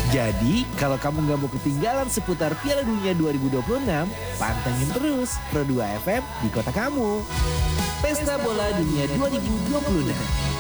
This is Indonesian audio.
Jadi, kalau kamu nggak mau ketinggalan seputar Piala Dunia 2026, pantengin terus Pro 2 FM di kota kamu. Pesta Bola Dunia 2026.